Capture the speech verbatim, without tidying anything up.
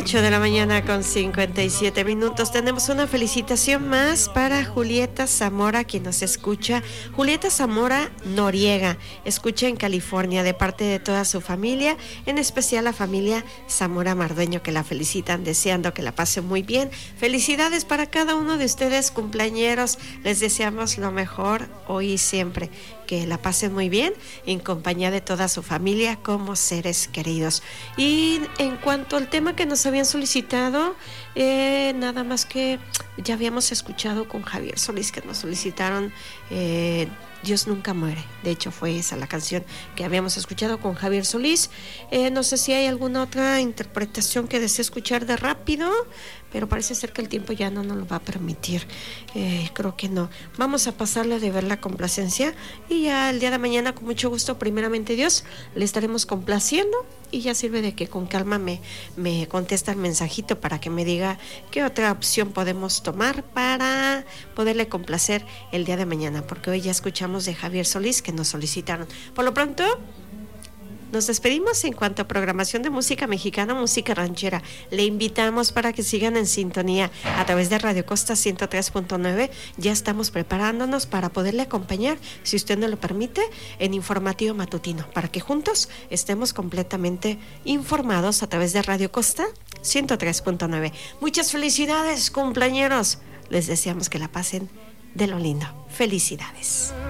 ocho de la mañana con cincuenta y siete minutos. Tenemos una felicitación más para Julieta Zamora, quien nos escucha. Julieta Zamora Noriega, escucha en California de parte de toda su familia, en especial la familia Zamora Mardueño, que la felicitan, deseando que la pase muy bien. Felicidades para cada uno de ustedes, cumpleañeros. Les deseamos lo mejor hoy y siempre. Que la pasen muy bien en compañía de toda su familia como seres queridos. Y en cuanto al tema que nos habían solicitado, eh, nada más que ya habíamos escuchado con Javier Solís, que nos solicitaron eh, Dios nunca muere. De hecho fue esa la canción que habíamos escuchado con Javier Solís. Eh, no sé si hay alguna otra interpretación que desee escuchar de rápido, pero parece ser que el tiempo ya no nos lo va a permitir. Eh, creo que no. Vamos a pasarle de ver la complacencia y ya el día de mañana, con mucho gusto, primeramente Dios, le estaremos complaciendo, y ya sirve de que con calma me, me contesta el mensajito para que me diga qué otra opción podemos tomar para poderle complacer el día de mañana, porque hoy ya escuchamos de Javier Solís, que nos solicitaron. Por lo pronto, nos despedimos en cuanto a programación de música mexicana, música ranchera. Le invitamos para que sigan en sintonía a través de Radio Costa ciento tres punto nueve. Ya estamos preparándonos para poderle acompañar, si usted nos lo permite, en Informativo Matutino, para que juntos estemos completamente informados a través de Radio Costa ciento tres punto nueve. Muchas felicidades, cumpleañeros. Les deseamos que la pasen de lo lindo. Felicidades.